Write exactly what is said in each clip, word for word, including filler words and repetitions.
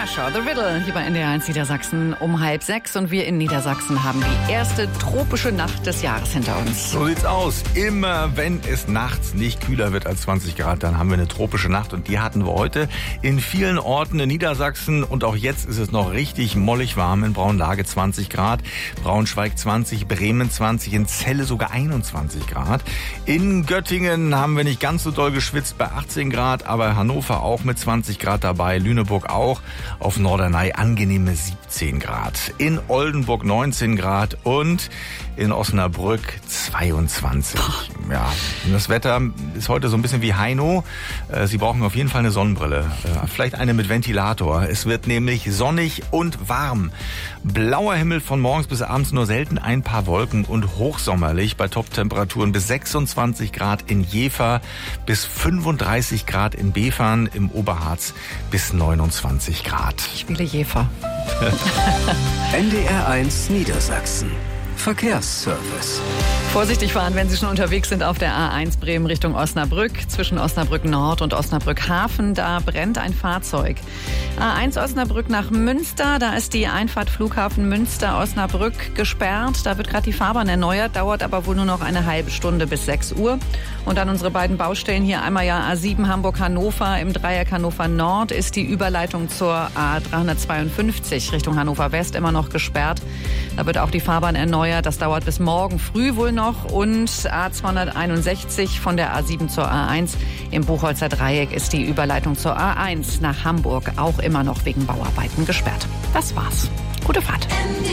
Pressure, The Riddle, hier bei N D R eins Niedersachsen um halb sechs. Und wir in Niedersachsen haben die erste tropische Nacht des Jahres hinter uns. So sieht's aus. Immer wenn es nachts nicht kühler wird als zwanzig Grad, dann haben wir eine tropische Nacht. Und die hatten wir heute in vielen Orten in Niedersachsen. Und auch jetzt ist es noch richtig mollig warm. In Braunlage zwanzig Grad, Braunschweig zwanzig, Bremen zwanzig, in Celle sogar einundzwanzig Grad. In Göttingen haben wir nicht ganz so doll geschwitzt bei achtzehn Grad, aber Hannover auch mit zwanzig Grad dabei, Lüneburg auch. Auf Norderney angenehme siebzehn Grad. In Oldenburg neunzehn Grad und in Osnabrück zweiundzwanzig. Ja, das Wetter ist heute so ein bisschen wie Heino. Sie brauchen auf jeden Fall eine Sonnenbrille. Vielleicht eine mit Ventilator. Es wird nämlich sonnig und warm. Blauer Himmel von morgens bis abends, nur selten ein paar Wolken und hochsommerlich bei Toptemperaturen bis sechsundzwanzig Grad in Jever, bis fünfunddreißig Grad in Befern, im Oberharz bis neunundzwanzig Grad. Ich spiele Jever. N D R eins Niedersachsen. Verkehrsservice. Vorsichtig fahren, wenn Sie schon unterwegs sind auf der A eins Bremen Richtung Osnabrück. Zwischen Osnabrück Nord und Osnabrück Hafen, da brennt ein Fahrzeug. A eins Osnabrück nach Münster, da ist die Einfahrt Flughafen Münster-Osnabrück gesperrt. Da wird gerade die Fahrbahn erneuert, dauert aber wohl nur noch eine halbe Stunde bis sechs Uhr. Und dann unsere beiden Baustellen hier, einmal ja A sieben Hamburg-Hannover, im Dreieck Hannover Nord ist die Überleitung zur A dreihundertzweiundfünfzig Richtung Hannover West immer noch gesperrt. Da wird auch die Fahrbahn erneuert, das dauert bis morgen früh wohl noch. Und A zweihunderteinundsechzig von der A sieben zur A eins im Buchholzer Dreieck ist die Überleitung zur A eins nach Hamburg auch immer noch wegen Bauarbeiten gesperrt. Das war's. Gute Fahrt.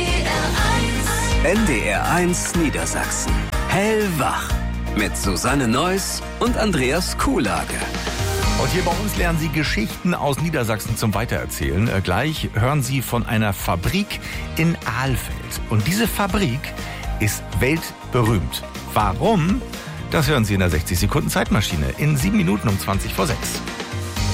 N D R eins Niedersachsen. Hellwach. Mit Susanne Neuss und Andreas Kuhlage. Und hier bei uns lernen Sie Geschichten aus Niedersachsen zum Weitererzählen. Äh, gleich hören Sie von einer Fabrik in Ahlfeld. Und diese Fabrik ist weltberühmt. Warum? Das hören Sie in der sechzig Sekunden Zeitmaschine in sieben Minuten um zwanzig vor sechs.